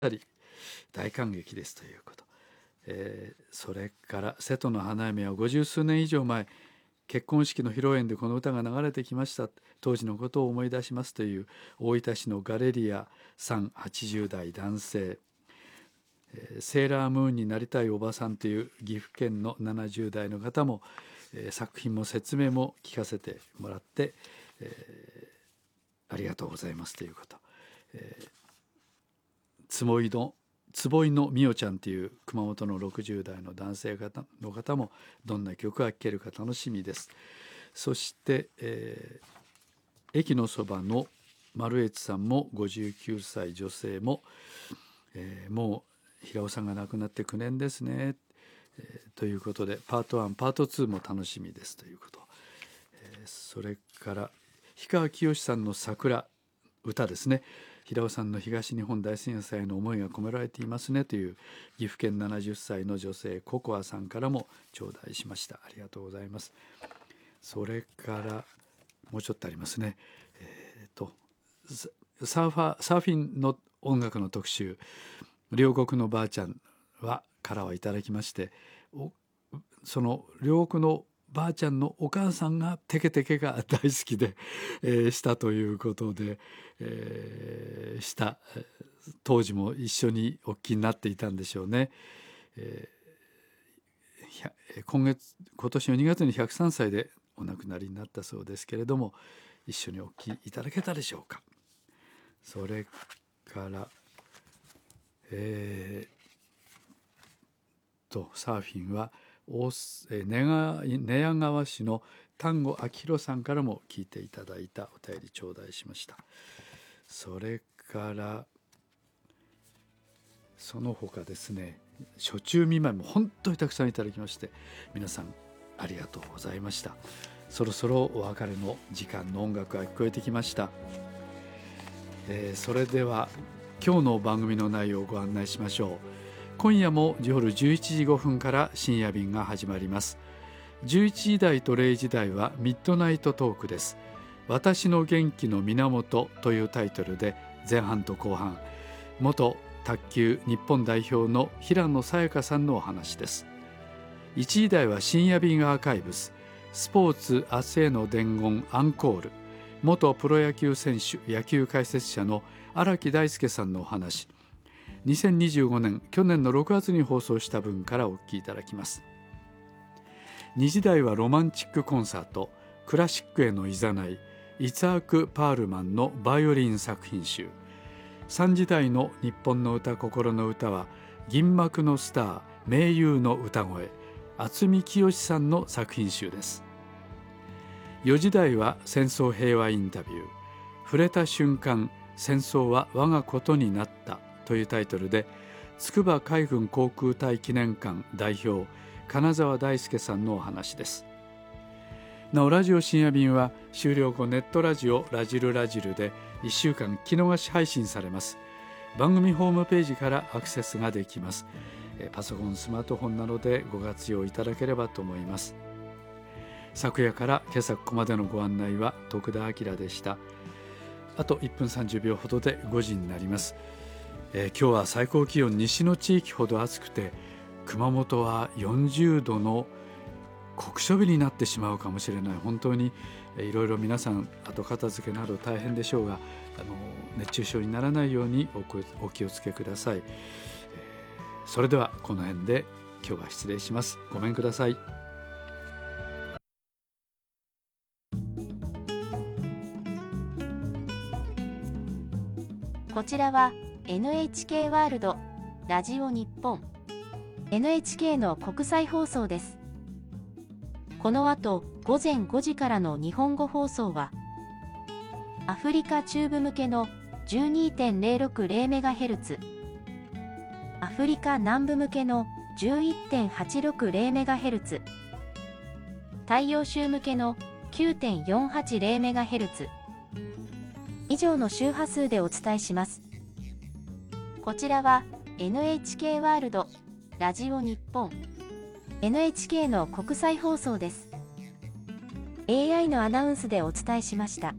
り大感激ですということ、それから瀬戸の花嫁は50数年以上前、結婚式の披露宴でこの歌が流れてきました。当時のことを思い出しますという大分市のガレリアさん、80代男性。セーラームーンになりたいおばさんという岐阜県の70代の方も、作品も説明も聞かせてもらって、ありがとうございますということ、坪井のみおちゃんという熊本の60代の男性の方もどんな曲が聴けるか楽しみです。そして、駅のそばの丸越さんも59歳女性も、もう平尾さんが亡くなって9年ですね、ということでパート1パート2も楽しみですということ、それから氷川きよしさんの桜歌ですね。平尾さんの東日本大震災への思いが込められていますねという岐阜県70歳の女性ココアさんからも頂戴しました。ありがとうございます。それからもうちょっとありますね。サーフィンの音楽の特集、両国のばあちゃんからはいただきまして、その両国のばあちゃんのお母さんがテケテケが大好きで、したということで、当時も一緒にお聞きになっていたんでしょうね。今年の2月に103歳でお亡くなりになったそうですけれども、一緒にお聞きいただけたでしょうか。それからサーフィンは寝屋川市の丹後明宏さんからも聞いていただいたお便り頂戴しました。それからその他ですね、暑中見舞いも本当にたくさんいただきまして、皆さんありがとうございました。そろそろお別れの時間の音楽が聞こえてきました。それでは今日の番組の内容をご案内しましょう。今夜も夜11時5分から深夜便が始まります。11時台と0時台はミッドナイトトークです。私の元気の源というタイトルで前半と後半、元卓球日本代表の平野早矢香さんのお話です。1時台は深夜便アーカイブス、スポーツ明日への伝言アンコール、元プロ野球選手野球解説者の荒木大輔さんのお話、2025年去年の6月に放送した分からお聞きいただきます。2時台はロマンチックコンサート、クラシックへのいざない、イツァーク・パールマンのバイオリン作品集。3時台の日本の歌心の歌は銀幕のスター名優の歌声、渥美清さんの作品集です。4時台は戦争平和インタビュー、触れた瞬間戦争は我がことになったというタイトルで、筑波海軍航空隊記念館代表金沢大輔さんのお話です。なおラジオ深夜便は終了後ネットラジオラジルラジルで1週間聞き逃し配信されます。番組ホームページからアクセスができます。パソコンスマートフォンなどでご活用いただければと思います。昨夜から今朝ここまでのご案内は徳田明でした。あと1分30秒ほどで5時になります。今日は最高気温西の地域ほど暑くて、熊本は40度の酷暑日になってしまうかもしれない。本当にいろいろ皆さん後片付けなど大変でしょうが、熱中症にならないようにお気をつけください。それではこの辺で今日は失礼します。ごめんください。 こちらは NHK ワールドラジオ日本 NHK の国際放送です。この後午前5時からの日本語放送はアフリカ中部向けの 12.060MHz、 アフリカ南部向けの 11.860MHz、 太陽州向けの 9.480MHz 以上の周波数でお伝えします。こちらは NHK ワールドラジオ日本 NHK の国際放送です。 AI のアナウンスでお伝えしました。